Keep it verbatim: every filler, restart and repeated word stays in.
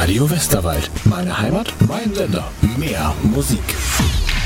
Radio Westerwald. Meine Heimat, mein Sender. Mehr Musik.